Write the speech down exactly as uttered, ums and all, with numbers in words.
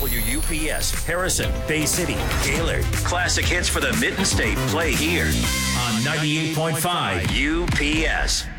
W U P S, Harrison, Bay City, Gaylord. Classic hits for the Mitten State play here on ninety-eight point five U P S.